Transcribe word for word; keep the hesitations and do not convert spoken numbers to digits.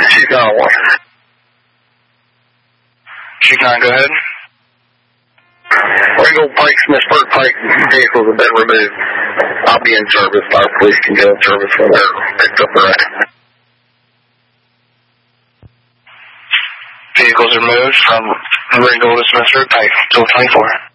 Chief nine one. Chief nine, go ahead. Ringo Pike, Smithsburg Pike vehicles have been removed. I'll be in service. Our police can go in service when they're picked up around. Vehicles are moved from Ringo to Smithsburg Pike, two twenty-four.